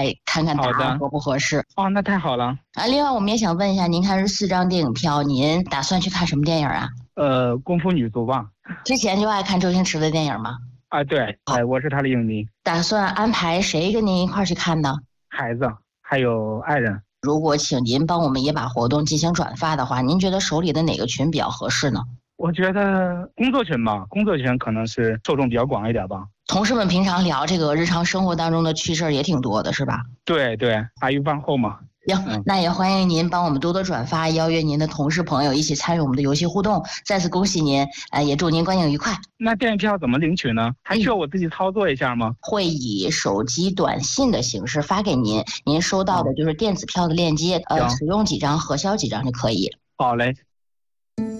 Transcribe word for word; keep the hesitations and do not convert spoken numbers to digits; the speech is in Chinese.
再看看答案合不合适。 哦，那太好了。 啊，另外我们也想问一下，您看是四张电影票，您打算去看什么电影啊？ 呃，功夫女足吧。 之前就爱看周星驰的电影吗？ 啊，对，哎，我是他的影迷。 打算安排谁跟您一块儿去看呢？ 孩子，还有爱人。 如果请您帮我们也把活动进行转发的话，您觉得手里的哪个群比较合适呢？ 我觉得工作群吧，工作群可能是受众比较广一点吧。 同事们平常聊这个日常生活当中的趣事也挺多的，是吧？ 对对，茶余饭后嘛。 行、嗯，那也欢迎您帮我们多多转发，邀约您的同事朋友一起参与我们的游戏互动。再次恭喜您，呃，也祝您观影愉快。 那电影票怎么领取呢？还需要我自己操作一下吗？ 会以手机短信的形式发给您，您收到的就是电子票的链接，呃，使用几张核销几张就可以。 好嘞，